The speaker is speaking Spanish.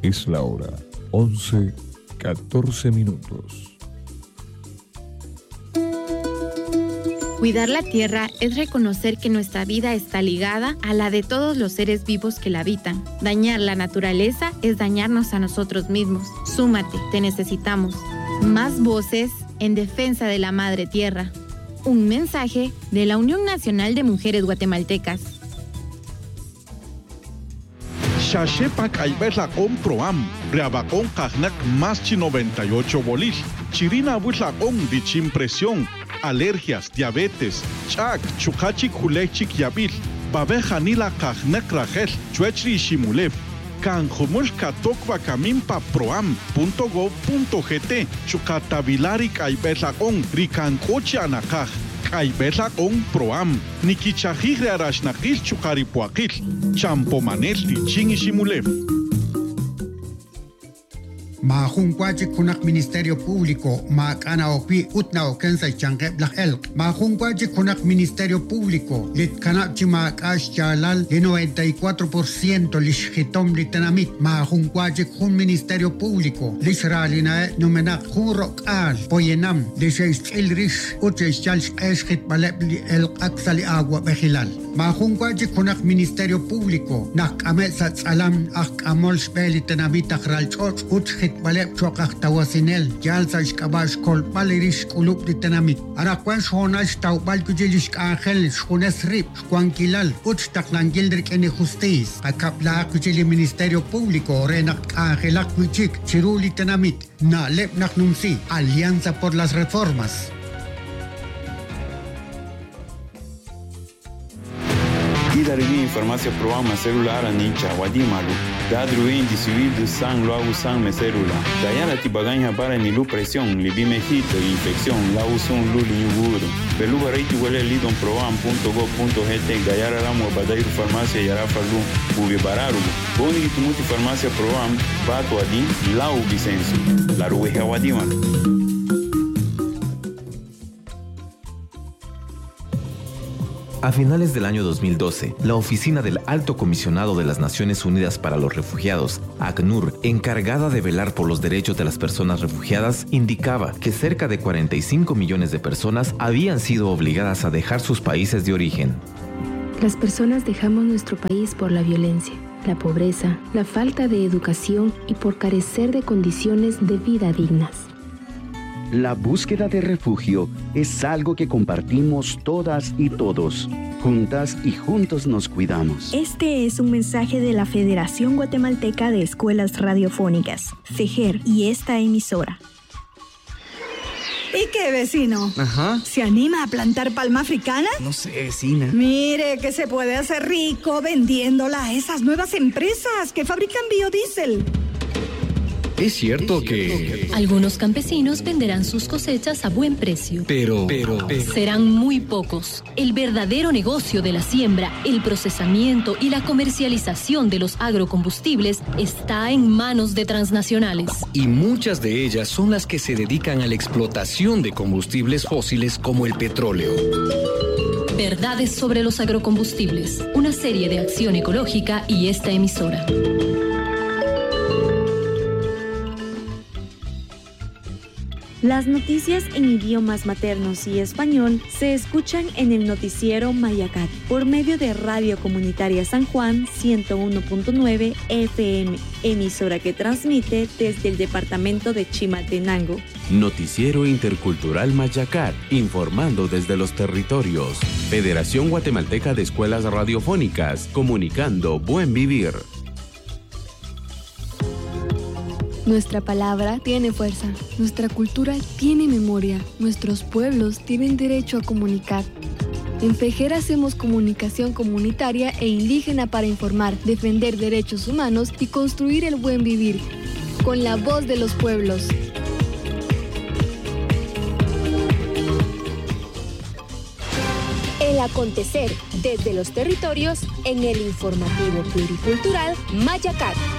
Es la hora 11:14. Cuidar la tierra es reconocer que nuestra vida está ligada a la de todos los seres vivos que la habitan. Dañar la naturaleza es dañarnos a nosotros mismos. Súmate, te necesitamos. Más voces en defensa de la madre tierra. Un mensaje de la Unión Nacional de Mujeres Guatemaltecas. Xaxepac Aibelacón Proam, Reabacón Cagnac más 98 bolis, Chirina Buislacón, dichimpresión, alergias, diabetes, chac, chucachic hulechic yabil, babeja nila Cagnac Rajel, chuechri shimulev, canjumul catocba camimpa proam.gov.gt, chucatabilaric Aibelacón, ricancoche anacaj. Aibelacón Proam, Nikichajigre Arashnakil Chukaripuakil, Champomanel Tichin y Shimulev. Mahungwaji kunak Ministerio Público, Makana Opi, Utna Okensa Change Black Elk. Mahungwaji kunak Ministerio Público, Litkanapchi Makash Chalal, de 94% Lishhitom Litanamit. Mahungwaji kun Ministerio Público, Lishralina Numenak Hurok Al, Poyenam, Lishesh Ilrish, Uchesh Chalsh Eshit Balebli El Aksali Agua Bejilal. Mahungwaji kunak Ministerio Público, Nak Ametsat Salam, Ak Amol Spelitanamit Akral Choch, Uchhit balep chokak tawasinel jalsa iskabash kol balirish kulub de tenamit arakwan shonash taw balkujilish angel shones rip kwankilal uch taklangilder kene justice akapla kujili Ministerio Público renak angelak kuchik chiruli tenamit na lep naknumsi Alianza por las Reformas. Darüber informația programa celular nincha wadimalu dadru indi civil de sang lo usang me celula dayala tibagan habara ni lu presión libime hito infección la usun luli yuguru beluga reiti wele lidon program.gov.gt dayara ramo badairu farmacia yara falu ubi bararu boni tumuti farmacia program bato adin la ubisensu la ruwe wadimalu. A finales del año 2012, la Oficina del Alto Comisionado de las Naciones Unidas para los Refugiados, ACNUR, encargada de velar por los derechos de las personas refugiadas, indicaba que cerca de 45 millones de personas habían sido obligadas a dejar sus países de origen. Las personas dejamos nuestro país por la violencia, la pobreza, la falta de educación y por carecer de condiciones de vida dignas. La búsqueda de refugio es algo que compartimos todas y todos. Juntas y juntos nos cuidamos. Este es un mensaje de la Federación Guatemalteca de Escuelas Radiofónicas, FEGER, y esta emisora. ¿Y qué, vecino? Ajá. ¿Se anima a plantar palma africana? No sé, vecina. Mire que se puede hacer rico vendiéndola a esas nuevas empresas que fabrican biodiesel. Es cierto que algunos campesinos venderán sus cosechas a buen precio. Pero serán muy pocos. El verdadero negocio de la siembra, el procesamiento y la comercialización de los agrocombustibles está en manos de transnacionales. Y muchas de ellas son las que se dedican a la explotación de combustibles fósiles como el petróleo. Verdades sobre los agrocombustibles, una serie de acción ecológica y esta emisora. Las noticias en idiomas maternos y español se escuchan en el noticiero Mayacat por medio de Radio Comunitaria San Juan 101.9 FM, emisora que transmite desde el departamento de Chimaltenango. Noticiero Intercultural Mayacat, informando desde los territorios. Federación Guatemalteca de Escuelas Radiofónicas, comunicando buen vivir. Nuestra palabra tiene fuerza, nuestra cultura tiene memoria, nuestros pueblos tienen derecho a comunicar. En FEGER hacemos comunicación comunitaria e indígena para informar, defender derechos humanos y construir el buen vivir, con la voz de los pueblos. El acontecer desde los territorios en el informativo pluricultural Mayacat.